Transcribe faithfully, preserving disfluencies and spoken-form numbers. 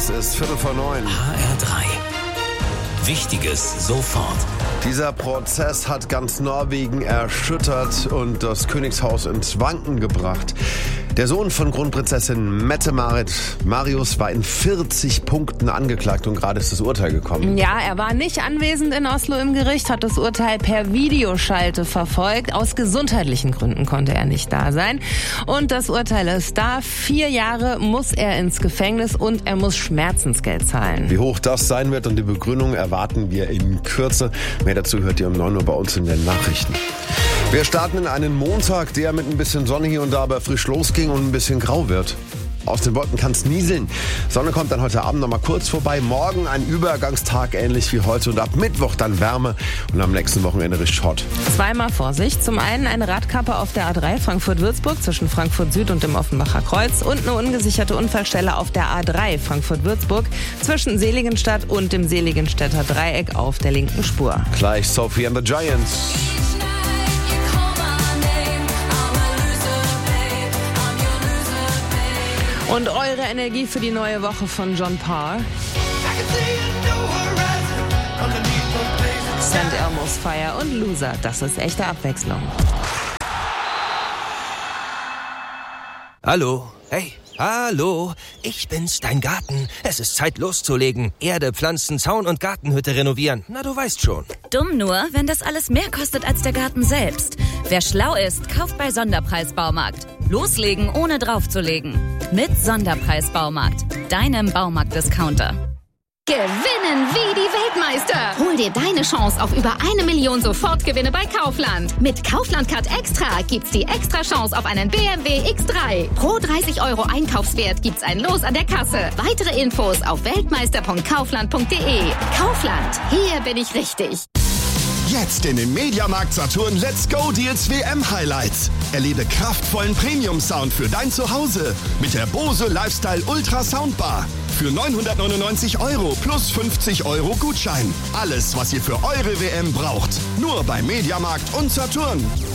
Es ist Viertel vor neun. H R drei. Wichtiges sofort. Dieser Prozess hat ganz Norwegen erschüttert und das Königshaus ins Wanken gebracht. Der Sohn von Kronprinzessin Mette-Marit, Marius, war in vierzig Punkten angeklagt und gerade ist das Urteil gekommen. Ja, er war nicht anwesend in Oslo im Gericht, hat das Urteil per Videoschalte verfolgt. Aus gesundheitlichen Gründen konnte er nicht da sein. Und das Urteil ist da. Vier Jahre muss er ins Gefängnis und er muss Schmerzensgeld zahlen. Wie hoch das sein wird und die Begründung erwarten wir in Kürze. Mehr dazu hört ihr um neun Uhr bei uns in den Nachrichten. Wir starten in einen Montag, der mit ein bisschen Sonne hier und da aber frisch losging und ein bisschen grau wird. Aus den Wolken kann es nieseln. Sonne kommt dann heute Abend noch mal kurz vorbei. Morgen ein Übergangstag ähnlich wie heute und ab Mittwoch dann Wärme und am nächsten Wochenende richtig hot. Zweimal Vorsicht. Zum einen eine Radkappe auf der A drei Frankfurt-Würzburg zwischen Frankfurt Süd und dem Offenbacher Kreuz und eine ungesicherte Unfallstelle auf der A drei Frankfurt-Würzburg zwischen Seligenstadt und dem Seligenstädter Dreieck auf der linken Spur. Gleich Sophie and the Giants. Und eure Energie für die neue Woche von John Parr. Saint Elmo's Fire und Loser. Das ist echte Abwechslung. Hallo, hey, hallo, ich bin's, dein Garten. Es ist Zeit loszulegen. Erde, Pflanzen, Zaun und Gartenhütte renovieren. Na, du weißt schon. Dumm nur, wenn das alles mehr kostet als der Garten selbst. Wer schlau ist, kauft bei Sonderpreis-Baumarkt. Loslegen, ohne draufzulegen. Mit Sonderpreis-Baumarkt, deinem Baumarkt-Discounter. Gewinnen wie die Weltmeister! Hol dir deine Chance auf über eine Million Sofortgewinne bei Kaufland. Mit Kaufland-Card Extra gibt's die extra Chance auf einen B M W X drei. Pro dreißig Euro Einkaufswert gibt's ein Los an der Kasse. Weitere Infos auf weltmeister punkt kaufland punkt de. Kaufland, hier bin ich richtig. Jetzt in den Mediamarkt Saturn Let's Go Deals W M Highlights. Erlebe kraftvollen Premium-Sound für dein Zuhause mit der Bose Lifestyle Ultra Soundbar. Für neunhundertneunundneunzig Euro plus fünfzig Euro Gutschein. Alles, was ihr für eure W M braucht. Nur bei Mediamarkt und Saturn.